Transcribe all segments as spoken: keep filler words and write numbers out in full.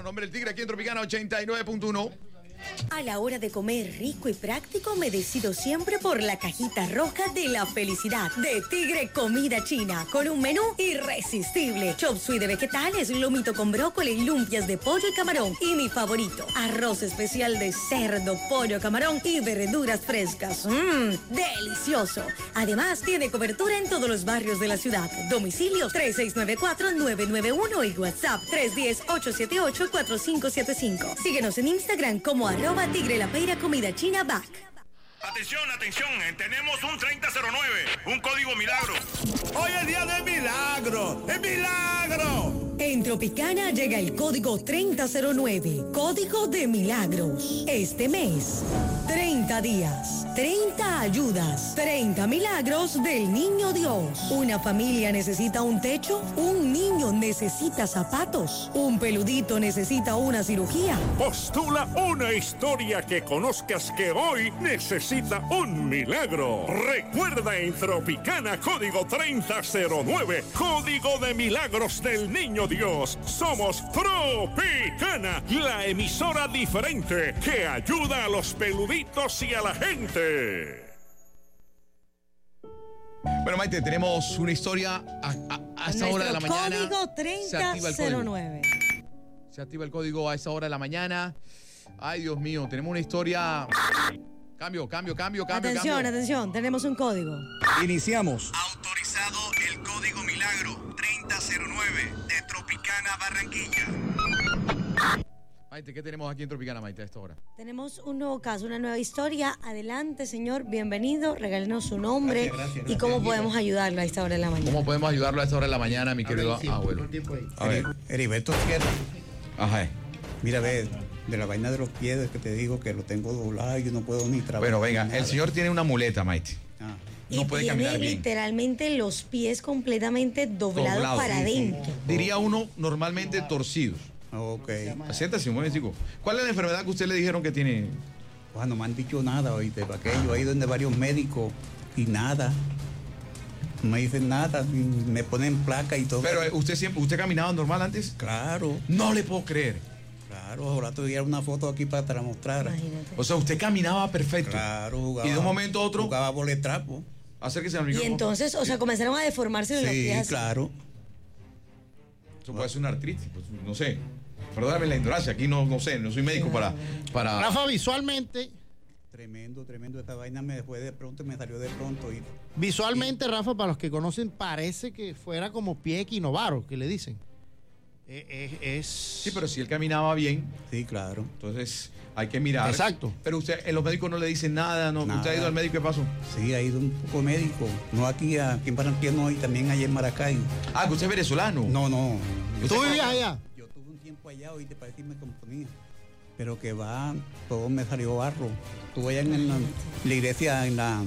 nombre del Tigre aquí en Tropicana ochenta y nueve punto uno. A la hora de comer rico y práctico, me decido siempre por la cajita roja de la felicidad de Tigre Comida China, con un menú irresistible. Chop suey de vegetales, lomito con brócoli, lumpias de pollo y camarón. Y mi favorito, arroz especial de cerdo, pollo, camarón y verduras frescas. ¡Mmm! ¡Delicioso! Además, tiene cobertura en todos los barrios de la ciudad. Domicilios tres seis nueve cuatro, nueve nueve uno y WhatsApp tres uno cero, ocho siete ocho, cuatro cinco siete cinco. Síguenos en Instagram como arroba Tigre La Peira Comida China Back. Atención, atención, tenemos un treinta cero nueve, un código milagro. Hoy es día de milagro, ¡es milagro! En Tropicana llega el código treinta cero nueve, código de milagros. Este mes, treinta días, treinta ayudas, treinta milagros del Niño Dios. Una familia necesita un techo, un niño necesita zapatos, un peludito necesita una cirugía. Postula una historia que conozcas que hoy necesita un milagro. Recuerda en Tropicana código treinta cero nueve, código de milagros del Niño Dios. Somos Tropicana, la emisora diferente que ayuda a los peluditos y a la gente. Bueno, Maite, tenemos una historia a, a, a esa hora de la mañana. Código treinta cero nueve. Se activa el código a esa hora de la mañana. Ay, Dios mío, tenemos una historia. Cambio, cambio, cambio, cambio. Atención, cambio. atención, tenemos un código. Iniciamos. Autorizado el código milagro treinta cero nueve de Tropicana Barranquilla. Maite, ¿qué tenemos aquí en Tropicana, Maite, a esta hora? Tenemos un nuevo caso, una nueva historia. Adelante, señor, bienvenido. Regálenos su nombre Gracias, gracias, y gracias, cómo amigo. podemos ayudarlo a esta hora de la mañana. ¿Cómo podemos ayudarlo a esta hora de la mañana, mi querido abuelo? A ver. Heriberto Sierra. Ajá. Mira, ve, de la vaina de los pies que te digo que lo tengo doblado y yo no puedo ni trabajar. Bueno, venga, ni nada. el señor tiene una muleta, Maite. Ah. No y puede tiene caminar bien. literalmente los pies completamente doblados Doblado, para sí, sí. adentro. Diría uno normalmente torcidos. Ok. Siéntase un momentico. ¿Cuál es la enfermedad que usted le dijeron que tiene? Pues no me han dicho nada, oíste, para que yo he ido donde varios médicos y nada. No me dicen nada, y me ponen placa y todo. Pero eh, usted siempre, ¿usted caminaba normal antes? Claro, No le puedo creer. claro, ahora te voy a dar una foto aquí para te la mostrar. Imagínate. O sea, usted caminaba perfecto. Claro, jugaba. Y de un momento a otro- Jugaba boletrapo. Acérquese al Y micrófono. entonces, o sea, comenzaron a deformarse los Sí, pies. así. claro. Eso puede ser una artritis, pues, no sé. Perdóname la ignorancia, aquí no, no sé, no soy médico para, para. Rafa, visualmente, Tremendo, tremendo. Esta vaina me fue de pronto, me salió de pronto. Y visualmente, Rafa, para los que conocen, parece que fuera como pie equinovaro, que le dicen. Eh, eh, es. Sí, pero si él caminaba bien, sí, claro. entonces hay que mirar. Exacto. Pero usted, eh, los médicos no le dicen nada, ¿no? Nada. ¿Usted ha ido al médico? ¿Qué pasó? Sí, ha ido un poco médico. No aquí, aquí en Barranquilla, no, y también allá en Maracaibo. Ah, que usted es venezolano. No, no. Yo, ¿Tú vivías allá? yo tuve un tiempo allá, hoy te parece que me componía. Pero que va, todo me salió barro. Estuve allá en la, la iglesia, en la,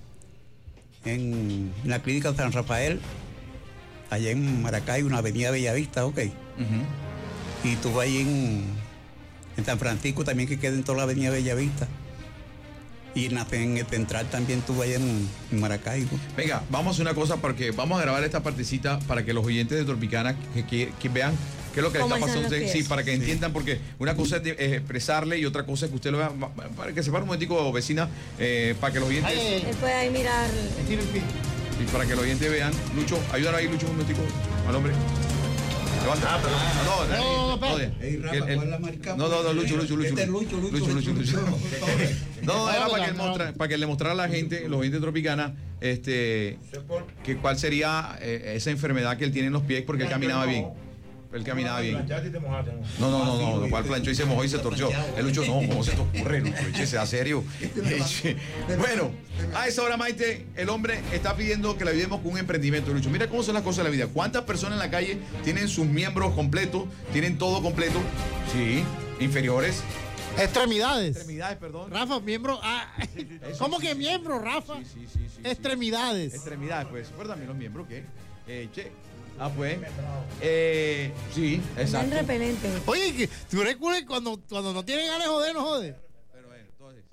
en la clínica de San Rafael, allá en Maracaibo, una avenida Bellavista, ok. Ujú. Y estuve ahí en, en San Francisco también, que queda en toda la avenida Bellavista. Y en, la- en el Central también estuve allá en, en Maracaibo. Venga, vamos a hacer una cosa porque vamos a grabar esta partecita para que los oyentes de Tropicana que, que- que vean qué es lo que le ¿Cómo está están pasando a los usted. Sí, pies? para que entiendan, porque una cosa es, de- es expresarle y otra cosa es que usted lo vea. Va- va- Para que se pare un momentico, vecina, eh, para que los oyentes. Ay, ay, ay. Él puede ahí mirar. Estira el pie. Y para que los oyentes vean. Lucho, ayúdalo ahí, Lucho, un momentico al hombre. Levanta. Ah, pero. No, No, no, no, espérate. de- Ey, Rafa, el- el- ¿cuál es la marica? no, no, no, Lucho, Lucho, Lucho. Este es Lucho, Lucho, Lucho, Lucho, Lucho. Lucho. No, era para que, él No, no, mostra- no. para que le mostrara a la gente, los oyentes de Tropicana, este, que cuál sería eh, esa enfermedad que él tiene en los pies porque él caminaba bien. Él caminaba bien. No, no, no, no, lo cual planchó y se mojó y se torció. El Lucho, no, ¿cómo se te ocurre, Lucho? Eche, sea serio. Eche. Bueno, a esa hora, Maite, el hombre está pidiendo que le ayudemos con un emprendimiento, Lucho. Mira cómo son las cosas de la vida. ¿Cuántas personas en la calle tienen sus miembros completos, tienen todo completo? Sí, inferiores. Extremidades. Extremidades, perdón. Rafa, miembro. Ah, ¿Cómo que miembro, Rafa? Sí, sí, sí, sí, sí. Extremidades. Extremidades, pues. Acuérdame los miembros, ¿qué? Eh, che. Ah, pues. Eh, sí, Están exacto. repelentes. Oye, que tú eres cool cuando, cuando no tienen ganas de joder, no jode. Pero bueno, entonces,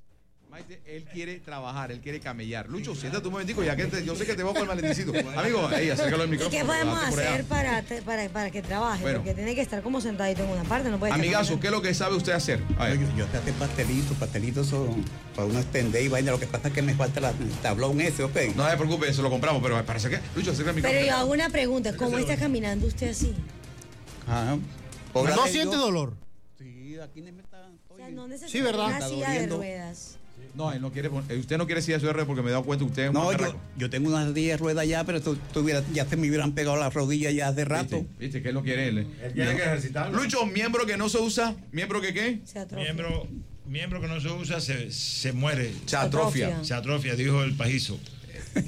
Maite, él quiere trabajar, él quiere camellar. Lucho, siéntate un momentico, ya que te, yo sé que te voy con el maleticito. Amigo, ey, acércalo al ¿Y micrófono. qué podemos por hacer allá. para, te- para, para que trabaje? Bueno. Porque tiene que estar como sentadito en una parte, no puede estar Amigazo, caminando. ¿qué es lo que sabe usted hacer? A ver. Yo, yo te hace pastelitos, pastelitos son para uno extender y vaina. Lo que pasa es que me falta la el tablón ese, ¿ok? No se preocupe, se lo compramos, pero parece que. Lucho, acerca el micrófono. Pero yo hago una pregunta, ¿cómo está caminando usted así? Ajá. ¿No Obra de siente Dios. dolor? Sí, aquí me está. O sea, no necesita Sí, ¿verdad? una Está silla de doliendo. ruedas. No, él no quiere, pon- eh, usted no quiere silla de ruedas porque me he dado cuenta que usted es un No, yo, macarraco. yo tengo unas diez ruedas ya, pero tu- tuviera, ya se me hubieran pegado las rodillas ya hace rato. ¿Viste? ¿Viste que él no quiere? Él, Él tiene que ejercitarlo. Lucho, miembro que no se usa, miembro que qué? Se atrofia. Miembro, miembro que no se usa se, se muere. Se atrofia. Atrofia. Se atrofia, dijo el pajizo. Es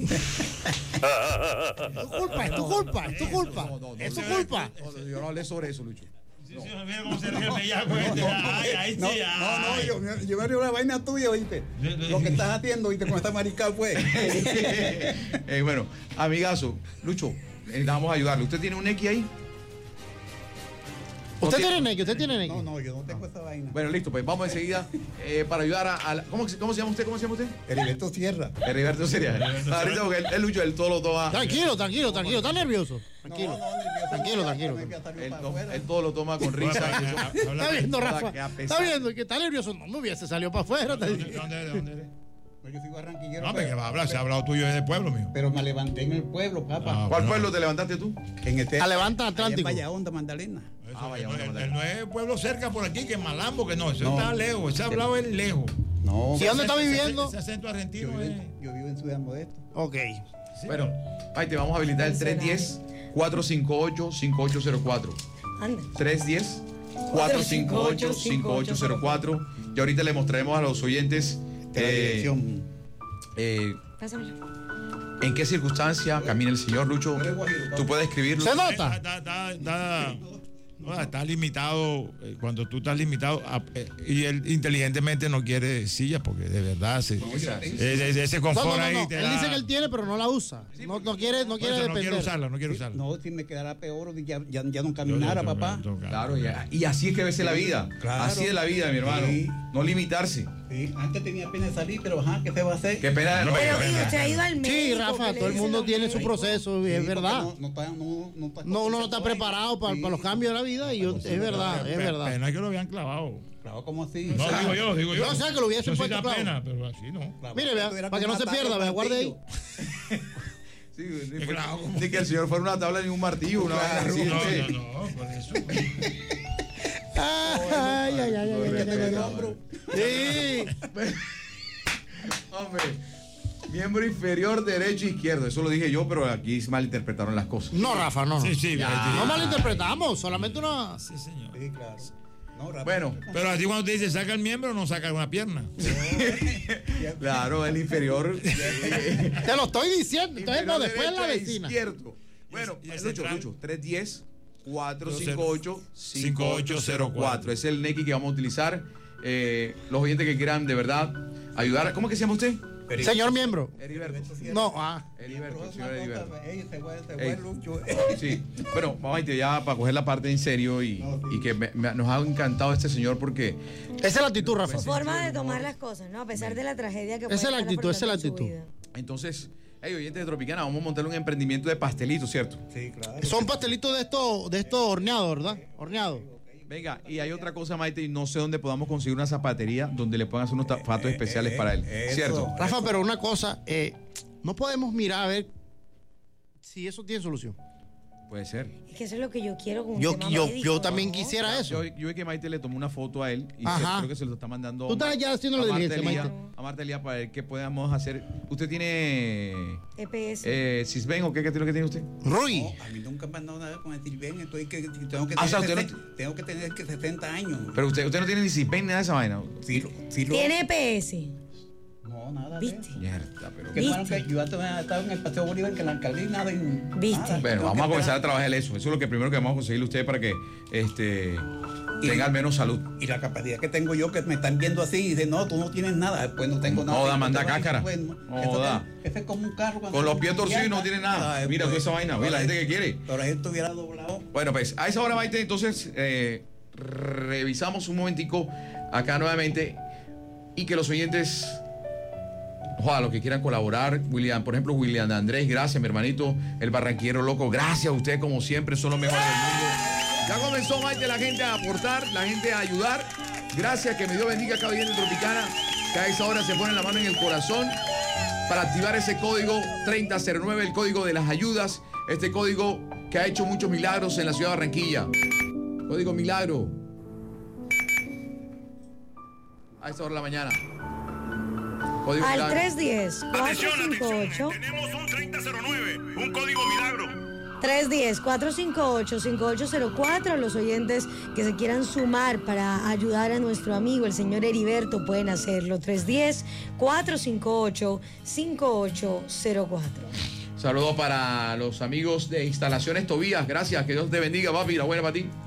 tu culpa, es tu culpa, es tu culpa. No, no, no, Es tu no, culpa. no, no, yo no hablé sobre eso, Lucho. Sí, sí, mira cómo se ríe el bellaco este. Ay, ahí sí, No, ay. no, no, yo, me- yo me río la vaina tuya, oíste. Lo que estás haciendo, oíste, con esta marical, pues. Eh, bueno, amigazo, Lucho, necesitamos ayudarle. ¿Usted tiene un X ahí? Usted No tiene neque, usted tiene neque. No, no, yo no tengo esa vaina. Bueno, listo, pues vamos enseguida eh, para ayudar a, a la- ¿cómo, se- ¿cómo se llama usted? ¿Cómo se llama usted? Heriberto Sierra. Heriberto sería. Ahorita porque él, él, Lucho, él todo lo toma. Tranquilo, tranquilo, tranquilo. ¿Está nervioso? Tranquilo. No, no, nervioso. Tranquilo, tranquilo. Me voy a salir Él, para to- afuera. él todo lo toma con risa. y eso. Está viendo, Hola, Rafa. que a pesar- Está viendo que está nervioso. No me hubiese salido para afuera. ¿De dónde, de dónde eres? ¿De dónde eres? Pues yo soy barranquillero. No, pero- pero que va a hablar, se ha hablado tuyo desde el pueblo, mío. Pero me levanté en el pueblo, papá. Ah, ¿Cuál bueno. pueblo te levantaste tú? En este. A Levanta Atlántico. Vaya onda, Magdalena. Eso, Ah, vaya, él, no- vaya, él- vaya. él no es pueblo cerca por aquí, que es Malambo, que no, eso No. está lejos, ese ha hablado es lejos. No. ¿Sí, dónde está Ese- ese- viviendo? Ese acento Yo argentino vivo, es. en, yo vivo en Ciudad Modesto. Ok. Sí. Bueno, ahí te vamos a habilitar el tres uno cero, cuatro cinco ocho, cinco ocho cero cuatro. Anda. tres uno cero, cuatro cinco ocho, cinco ocho cero cuatro. Y ahorita le mostraremos a los oyentes De la eh, dirección. eh, Pásamelo. en qué circunstancia camina el señor Lucho. Tú puedes escribirlo. ¿Se nota? Está, está- está- no, está limitado, eh, cuando tú estás limitado, a- eh, y él inteligentemente no quiere silla, porque de verdad se, eh, ese- ese No, confort no, no, ahí no. te Él da- dice que él tiene, pero no la usa. No, no quiere, no Por quiere eso no quiere depender. usarla, no quiere usarla. No, si me quedara peor, ya, ya, ya no Yo- caminara, yo- yo- papá. yo- yo- Claro, y, y así es que debe ser la vida. Claro. Así es la vida, mi hermano. Sí. No limitarse. Sí, antes tenía pena de salir, pero ajá, ¿qué se va a hacer? Qué pena. No, no, Pero, venga, ¿y venga. usted ha ido al médico? Sí, Rafa, ¿Qué le todo el dicen mundo los tiene su médicos? proceso, y Sí, es porque verdad. No, no está, no, no está No, uno no está preparado para, Sí. para los cambios de la vida y yo- es verdad, es Pe- verdad. Pena es que lo habían clavado. Claro, ¿cómo así? No, O sea, digo yo, digo yo. No, o sea, que lo hubiesen Eso sí puesto da clavo. pena, pero así no. claro, Mire, vea, esto era para que como no se matar pierda, un vea, guarde ahí. martillo. Sí, ni, Es fue- claro, como- ni que el señor fuera una tabla ni un martillo, una vaina así. No, este. no, no, por eso. Ay, ay, ay, ay, ay, ay, ay, ay. Sí. Hombre, miembro inferior derecho e izquierdo. Eso lo dije yo, pero aquí se malinterpretaron las cosas. No, Rafa, no. No, Sí, sí, no sí. malinterpretamos, solamente una. Sí, señor. Sí, claro. No, Rafa, Bueno, Pero así cuando te dice saca el miembro, no saca una pierna. claro, el inferior. Te lo estoy diciendo. Entonces, no, inferior después la derecho e vecina. izquierdo. Bueno, Y el Lucho, central. Lucho, tres uno cero, cuatro cinco ocho, cinco ocho cero cinco ocho cero cuatro. Es el N X que vamos a utilizar. Eh, los oyentes que quieran de verdad ayudar. ¿Cómo es que se llama usted? Señor miembro. Heriberto. No, ah. Heriberto, Pero es señor una Heriberto. cosa, ey, ese güey- ese Ey. güey Lucho. Sí, bueno, vamos a ir ya para coger la parte en serio y, y que me- me- nos ha encantado este señor porque Esa es la actitud, Rafa. Su forma de tomar las cosas, ¿no? A pesar de la tragedia que Esa es puede la estar actitud, esa es la afrontando en su actitud. vida. entonces, hey, oyentes de Tropicana, vamos a montar un emprendimiento de pastelitos, ¿cierto? Sí, claro. Son pastelitos de estos de estos horneados, ¿verdad? Horneados. Venga, y hay otra cosa, Maite, y no sé dónde podamos conseguir una zapatería donde le puedan hacer unos zapatos especiales para él, eso. ¿cierto? Rafa, pero una cosa, eh, no podemos mirar a ver si eso tiene solución. Puede ser. Es que eso es lo que yo quiero con un Yo, tema yo, médico, yo también ¿no? quisiera eso. Yo, yo vi que Maite le tomó una foto a él y Ajá. se- creo que se lo está mandando Tú estás ya haciendo a la Marta diligencia, Elía, Maite. a Marta Elía para ver qué podamos hacer. ¿Usted tiene E P S. eh, Cisben o qué, qué es lo que tiene usted? Rui. No, a mí nunca me han dado nada con el Silven, entonces que, que tengo que Ah, o tener, sea, usted no sesenta tengo que tener que setenta años. Pero usted, usted no tiene ni Cisben ni nada de esa vaina. Sí, lo- sí lo- Tiene E P S. No, nada de ¿Viste? eso. Mierda, pero... Que bueno, ¿Viste? que yo antes había estado en el Paseo Bolívar, que en la alcaldía nada. y- ¿Viste? nada. Bueno, Tengo vamos que a comenzar a esperar. trabajar eso. Eso es lo que primero que vamos a conseguirle a usted para que este Y- tenga al menos salud. Y la capacidad que tengo yo, que me están viendo así y dicen, no, tú no tienes nada, pues no tengo nada. Joda, Y manda entonces, cáscara. pues, Joda. entonces, ese es como un carro. cuando Con los se pies torcidos y no izquierda. tiene nada. Ay, Mira pues, toda esa vaina. Ve la gente que quiere. Pero si estuviera doblado. Bueno, pues a esa hora, Maite, entonces eh, revisamos un momentico acá nuevamente y que los oyentes Ojalá, los que quieran colaborar, William, por ejemplo, William Andrés, gracias, mi hermanito, el barranquillero loco, gracias a ustedes, como siempre, son los mejores del mundo. Ya comenzó, Maite, la gente a aportar, la gente a ayudar. Gracias, que me Dios bendiga cada día de Tropicana, que a esa hora se pone la mano en el corazón para activar ese código treinta cero nueve, el código de las ayudas, este código que ha hecho muchos milagros en la ciudad de Barranquilla. Código milagro. A esa hora de la mañana. Código Al milagro. tres uno cero, cuatro cinco ocho. Tenemos un treinta cero nueve, un código milagro. tres uno cero, cuatro cinco ocho, cinco ocho cero cuatro. Los oyentes que se quieran sumar para ayudar a nuestro amigo, el señor Heriberto, pueden hacerlo. tres uno cero, cuatro cinco ocho, cinco ocho cero cuatro. Saludos para los amigos de Instalaciones Tobías. Gracias, que Dios te bendiga, papi. La buena para ti.